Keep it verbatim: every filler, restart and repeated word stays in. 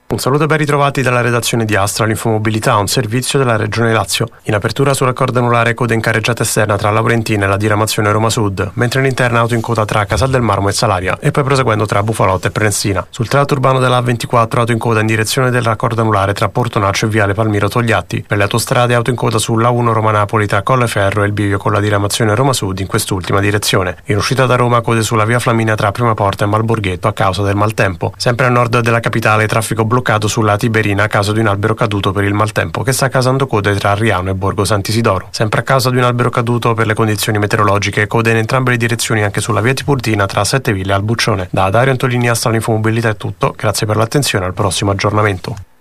Un saluto e ben ritrovati dalla redazione di Astra, l'Infomobilità, un servizio della Regione Lazio. In apertura sulla corda anulare coda in carreggiata esterna tra Laurentina e la diramazione Roma Sud, mentre in interna auto in coda tra Casal del Marmo e Salaria e poi proseguendo tra Bufalotta e Prensina. Sul tratto urbano della A ventiquattro auto in coda in direzione della corda anulare tra Portonaccio e Viale Palmiro Togliatti. Per le autostrade auto in coda sulla uno Roma Napoli tra Colleferro e il bivio con la diramazione Roma Sud in quest'ultima direzione. In uscita da Roma code sulla via Flaminia tra Prima Porta e Malborghetto a causa del maltempo. Sempre a nord della capitale traffico bloccato sulla Tiberina a causa di un albero caduto per il maltempo che sta causando code tra Arriano e Borgo Sant'Isidoro. Sempre a causa di un albero caduto per le condizioni meteorologiche, code in entrambe le direzioni anche sulla via Tiburtina tra Setteville e Albuccione. Da Dario Antolini Astra l'Infomobilità è tutto, grazie per l'attenzione, al prossimo aggiornamento.